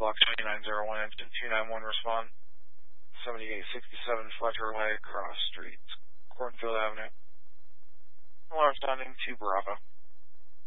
block 2901, engine 291, respond. 7867 Fletcher Way, Cross Street, Cornfield Avenue. Alarm sounding 2 Bravo.